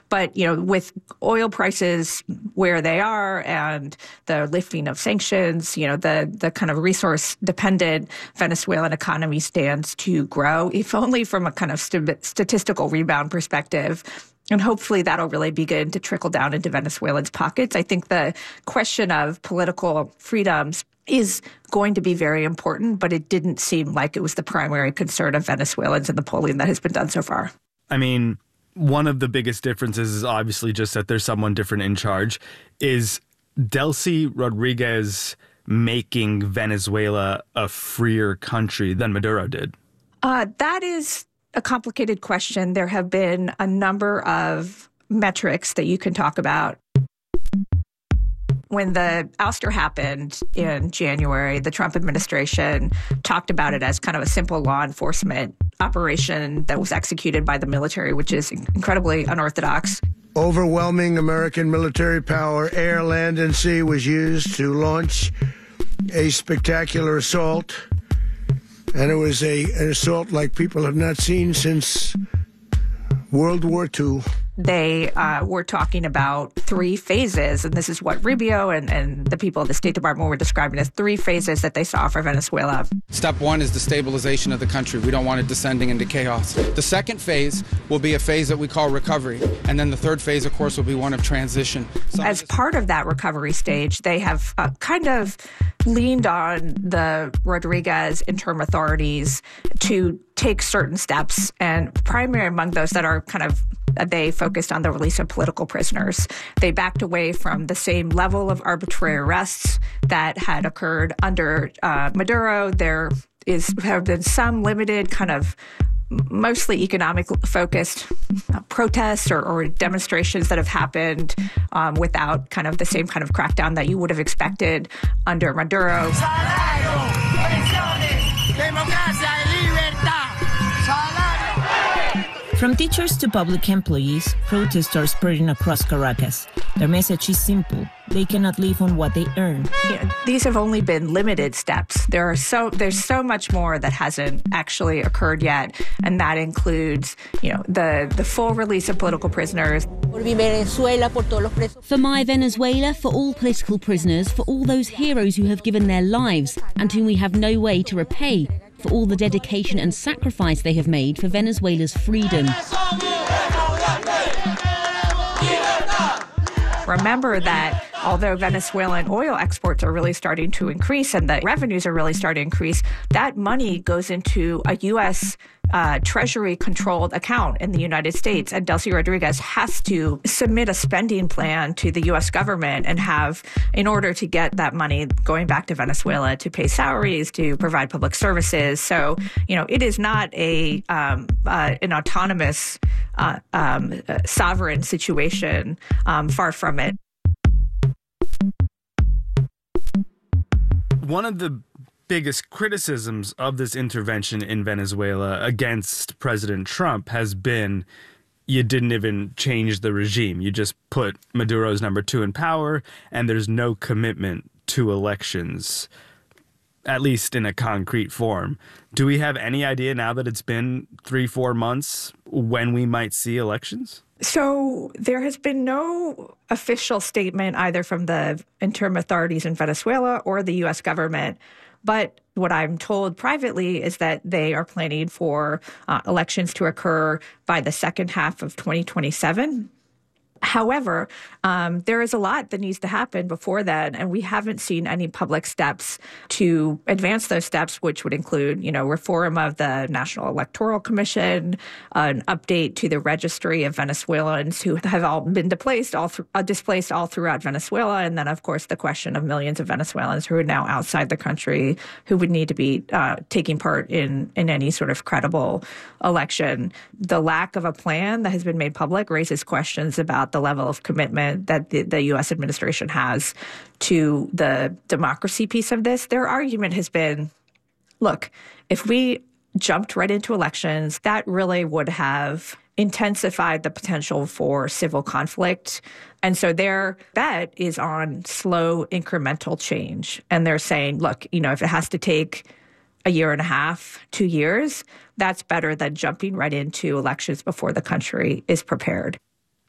But, with oil prices where they are and the lifting of sanctions, the kind of resource-dependent Venezuelan economy stands to grow, if only from a kind of statistical rebound perspective. And hopefully that'll really begin to trickle down into Venezuelans' pockets. I think the question of political freedoms is going to be very important, but it didn't seem like it was the primary concern of Venezuelans in the polling that has been done so far. I mean, one of the biggest differences is obviously just that there's someone different in charge. Is Delcy Rodriguez making Venezuela a freer country than Maduro did? That is a complicated question. There have been a number of metrics that you can talk about. When the ouster happened in January, the Trump administration talked about it as kind of a simple law enforcement operation that was executed by the military, which is incredibly unorthodox. Overwhelming American military power, air, land, and sea, was used to launch a spectacular assault. And it was an assault like people have not seen since World War II. They were talking about 3 phases, and this is what Rubio and the people at the State Department were describing as 3 phases that they saw for Venezuela. Step 1 is the stabilization of the country. We don't want it descending into chaos. The second phase will be a phase that we call recovery, and then the third phase, of course, will be one of transition. As part of that recovery stage, they have kind of leaned on the Rodriguez interim authorities to take certain steps, and primary among those that are kind of they focused on the release of political prisoners. They backed away from the same level of arbitrary arrests that had occurred under Maduro. There have been some limited kind of mostly economic-focused protests or demonstrations that have happened without kind of the same kind of crackdown that you would have expected under Maduro. From teachers to public employees, protests are spreading across Caracas. Their message is simple. They cannot live on what they earn. These have only been limited steps. There's so much more that hasn't actually occurred yet, and that includes, the full release of political prisoners. For My Venezuela, for all political prisoners, for all those heroes who have given their lives and whom we have no way to repay, for all the dedication and sacrifice they have made for Venezuela's freedom. Remember that although Venezuelan oil exports are really starting to increase and the revenues are really starting to increase, that money goes into a U.S. Treasury-controlled account in the United States. And Delcy Rodriguez has to submit a spending plan to the U.S. government and in order to get that money going back to Venezuela to pay salaries, to provide public services. So, it is not an autonomous sovereign situation, far from it. One of the biggest criticisms of this intervention in Venezuela against President Trump has been you didn't even change the regime. You just put Maduro's number 2 in power, and there's no commitment to elections, at least in a concrete form. Do we have any idea now that it's been 3-4 months when we might see elections? So there has been no official statement either from the interim authorities in Venezuela or the U.S. government. But what I'm told privately is that they are planning for elections to occur by the second half of 2027. However, there is a lot that needs to happen before then, and we haven't seen any public steps to advance those steps, which would include, reform of the National Electoral Commission, an update to the registry of Venezuelans who have all been displaced all throughout Venezuela, and then, of course, the question of millions of Venezuelans who are now outside the country who would need to be taking part in any sort of credible election. The lack of a plan that has been made public raises questions about the level of commitment that the U.S. administration has to the democracy piece of this. Their argument has been, look, if we jumped right into elections, that really would have intensified the potential for civil conflict. And so their bet is on slow incremental change. And they're saying, look, if it has to take a year and a half, 2 years, that's better than jumping right into elections before the country is prepared.